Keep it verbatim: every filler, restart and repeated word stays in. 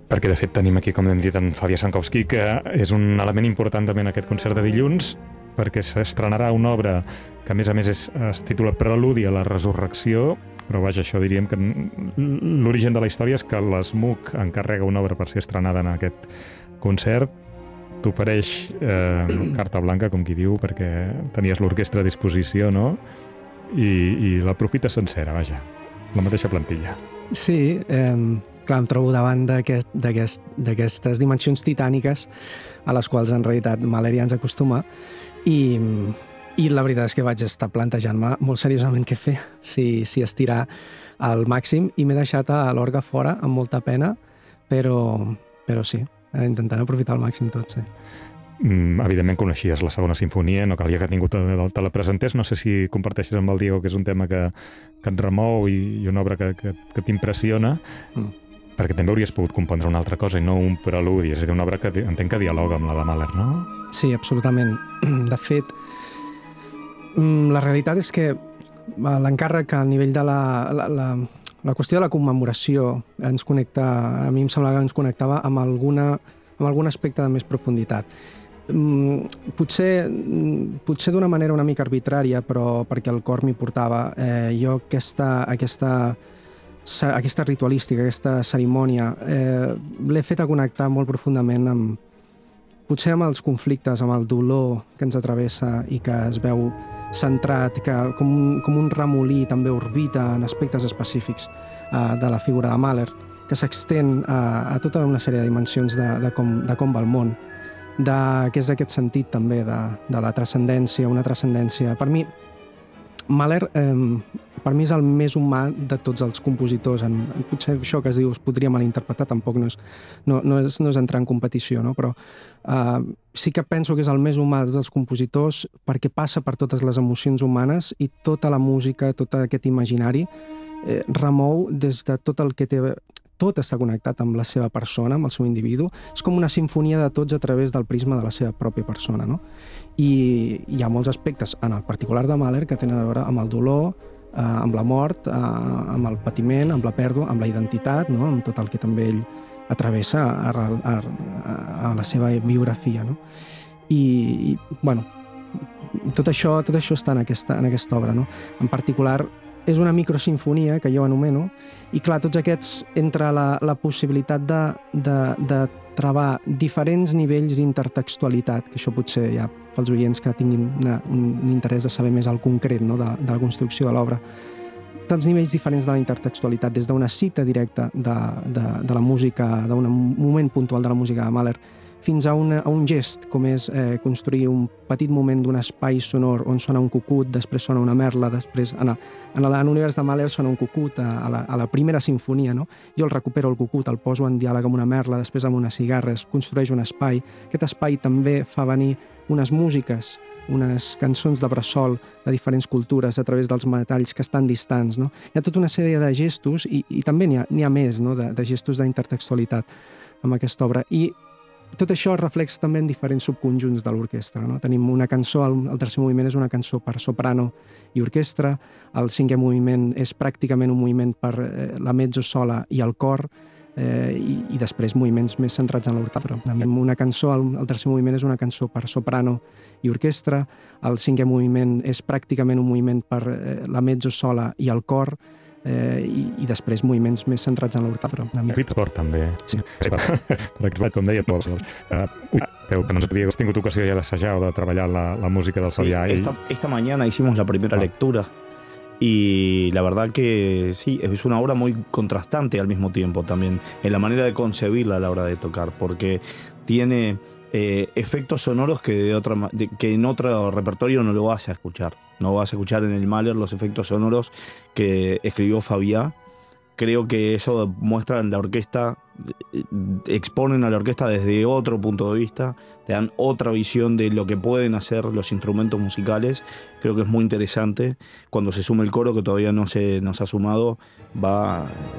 perquè de fet tenim aquí, com hem dit, en Fabià Sankowski, que és un element important també en aquest concert de dilluns, perquè s'estrenarà una obra que a més a més és, es titula Preludi a la Resurrecció, però vaja, això diríem que l'origen de la història és que l'ESMUC encarrega una obra per ser estrenada en aquest concert, t'ofereix eh, carta blanca, com qui diu, perquè tenies l'orquestra a disposició, no? I, i l'aprofites sencera, vaja, la mateixa plantilla. Sí, eh, clar, em trobo davant d'aquestes aquest, aquest, dimensions titàniques a les quals en realitat Mahler ja ens acostuma, i, i la veritat és que vaig estar plantejant-me molt seriosament què fer, si, si estirar al màxim, i m'he deixat a l'orgue fora amb molta pena, però, però sí, intentant aprofitar al màxim tot, sí. Mm, evidentment coneixies la segona sinfonia, no calia que ningú te, te la presentés, no sé si comparteixes amb el Diego que és un tema que, que et remou i, i una obra que, que, que t'impressiona, mm. perquè també hauries pogut compondre una altra cosa i no un preludi, és a dir, una obra que entenc que dialoga amb la de Mahler, no? Sí, absolutament. De fet, la realitat és que l'encàrrec a nivell de la, la, la, la qüestió de la commemoració ens connecta, a mi em semblava que ens connectava amb, alguna, amb algun aspecte de més profunditat. Potser, potser d'una manera una mica arbitrària, però perquè el cor m'hi portava. Eh, jo aquesta, aquesta, aquesta ritualística, aquesta cerimònia, eh, l'he fet a connectar molt profundament amb, potser amb els conflictes, amb el dolor que ens travessa i que es veu centrat, que com un, com un remolí també orbita en aspectes específics eh, de la figura de Mahler, que s'extén a, a tota una sèrie de dimensions de, de, com, de com va el món, de, que és aquest sentit també de, de la transcendència, una transcendència. Per mi, Mahler, eh, per mi és el més humà de tots els compositors. En, potser això que es diu es podria malinterpretar, tampoc no és, no, no és, no és entrar en competició, no? Però eh, sí que penso que és el més humà de tots els compositors perquè passa per totes les emocions humanes i tota la música, tot aquest imaginari eh, remou des de tot el que té... Tot està connectat amb la seva persona, amb el seu individu. És com una sinfonia de tots a través del prisma de la seva pròpia persona, no? I hi ha molts aspectes, en el particular de Mahler, que tenen a veure amb el dolor, eh, amb la mort, eh, amb el patiment, amb la pèrdua, amb la identitat, no? Amb tot el que també ell atravessa a, a, a, a la seva biografia, no? I, i bueno, tot això, tot això està en aquesta, en aquesta obra, no? En particular, és una microsinfonia que jo anomeno, i clar, tots aquests, entre la, la possibilitat de, de, de trobar diferents nivells d'intertextualitat, que això potser ja pels oients que tinguin una, un interès de saber més el concret, no, de, de la construcció de l'obra, tants nivells diferents de la intertextualitat, des d'una cita directa de, de, de la música, d'un moment puntual de la música de Mahler, fins a, una, a un gest, com és eh, construir un petit moment d'un espai sonor on sona un cucut, després sona una merla, després en, en l'univers de Mahler sona un cucut a, a, la, a la primera sinfonia, no? Jo el recupero el cucut, el poso en diàleg amb una merla, després amb unes cigarres, construeix un espai. Aquest espai també fa venir unes músiques, unes cançons de bressol de diferents cultures a través dels metalls que estan distants, no? Hi ha tota una sèrie de gestos, i, i també n'hi ha, n'hi ha més, no? de, de gestos d'intertextualitat amb aquesta obra. I tot això es reflexa també en diferents subconjunts de l'orquestra, no? Tenim una cançó, el, el tercer moviment és una cançó per soprano i orquestra, el cinquè moviment és pràcticament un moviment per eh, la mezzo sola i el cor, eh, i, i després moviments més centrats en l'orquestra. Tenim una cançó, el, el tercer moviment és una cançó per soprano i orquestra, el cinquè moviment és pràcticament un moviment per eh, la mezzo sola i el cor, Eh, i, i després moviments més centrats en l'orquestra. Fit cor, també. Sí. Per, per exemple, com deia, pues, uh, ui, que no sé, has tingut ocasió ja d'assajar o de treballar la, la música del Fabià. Sí, esta, esta mañana hicimos la primera ah. lectura y la verdad que sí, es una obra muy contrastante al mismo tiempo también, en la manera de concebirla a la hora de tocar, porque tiene eh, efectos sonoros que, de otra, de, que en otro repertorio no lo vas a escuchar. No vas a escuchar en el Mahler los efectos sonoros que escribió Fabià. Creo que eso muestra en la orquesta, exponen a la orquesta desde otro punto de vista, te dan otra visión de lo que pueden hacer los instrumentos musicales. Creo que es muy interesante. Cuando se sume el coro, que todavía no se nos ha sumado, va